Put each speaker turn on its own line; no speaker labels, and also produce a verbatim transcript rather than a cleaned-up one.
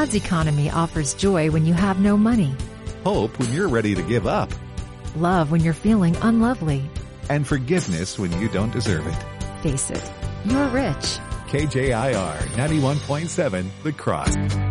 God's economy offers joy when you have no money,
Hope when you're ready to give up,
love when you're feeling unlovely.
and forgiveness when you don't deserve it.
Face it, you're rich.
K J I R ninety-one point seven The Cross.